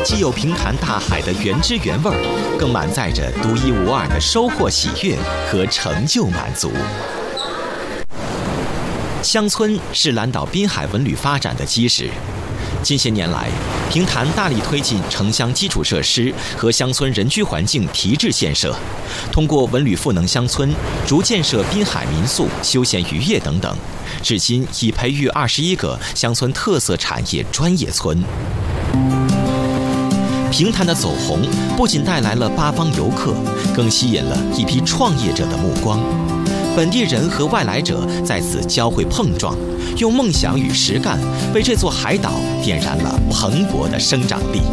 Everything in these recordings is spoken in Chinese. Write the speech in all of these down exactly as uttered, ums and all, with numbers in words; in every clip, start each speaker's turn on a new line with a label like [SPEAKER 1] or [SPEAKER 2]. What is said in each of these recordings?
[SPEAKER 1] 既有平潭大海的原汁原味儿，更满载着独一无二的收获喜悦和成就满足。乡村是蓝岛滨海文旅发展的基石。近些年来，平潭大力推进城乡基础设施和乡村人居环境提质建设，通过文旅赋能乡村，逐建设滨海民宿、休闲渔业等等，至今已培育二十一个乡村特色产业专业村。平潭的走红不仅带来了八方游客，更吸引了一批创业者的目光。本地人和外来者在此交汇碰撞，用梦想与实干为这座海岛点燃了蓬勃的生长力。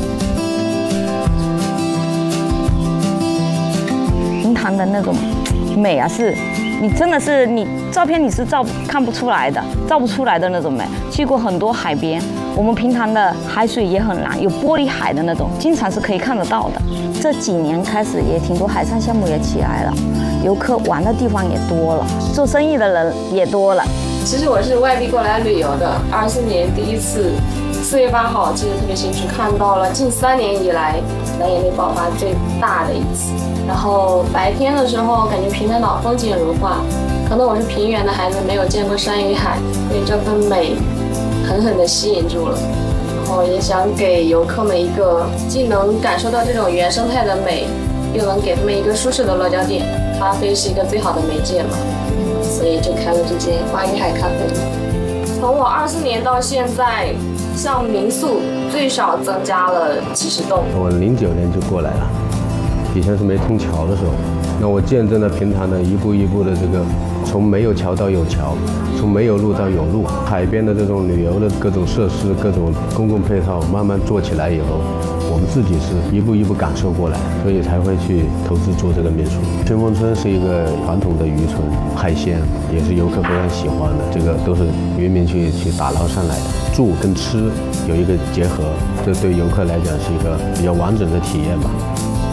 [SPEAKER 2] 平潭的那种美啊，是你真的是你照片你是照看不出来的，照不出来的那种美。去过很多海边，我们平潭的海水也很蓝，有玻璃海的那种，经常是可以看得到的。这几年开始也挺多海上项目也起来了，游客玩的地方也多了，做生意的人也多了。
[SPEAKER 3] 其实我是外地过来旅游的，二四年第一次，四月八号记得特别清楚，看到了近三年以来蓝眼泪爆发最大的一次。然后白天的时候，感觉平潭岛风景如画，可能我是平原的孩子，没有见过山与海，被这份美狠狠地吸引住了。然后也想给游客们一个既能感受到这种原生态的美，又能给他们一个舒适的落脚点。咖啡是一个最好的媒介嘛，所以就开了这间花与海咖啡。从我二四年到现在，像民宿最少增加了几十栋。
[SPEAKER 4] 我零九年就过来了，以前是没通桥的时候，那我见证了平潭的一步一步的这个从没有桥到有桥，从没有路到有路，海边的这种旅游的各种设施、各种公共配套慢慢做起来以后，我们自己是一步一步感受过来，所以才会去投资做这个民宿。春风村是一个传统的渔村，海鲜也是游客非常喜欢的，这个都是渔民去去打捞上来的，住跟吃有一个结合，这对游客来讲是一个比较完整的体验吧。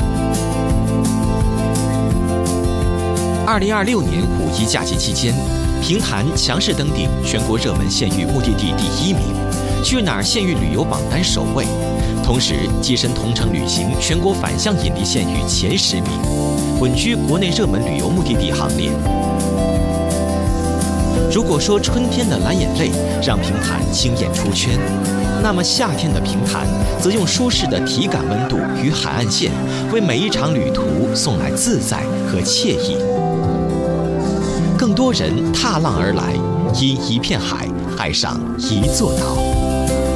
[SPEAKER 1] 二零二六年五一假期期间，平潭强势登顶全国热门县域目的地第一名，去哪儿县域旅游榜单首位，同时跻身同程旅行全国反向引力县域前十名，稳居国内热门旅游目的地行列。如果说春天的蓝眼泪让平潭惊艳出圈，那么夏天的平潭则用舒适的体感温度与海岸线，为每一场旅途送来自在和惬意。更多人踏浪而来，因一片海爱上一座岛。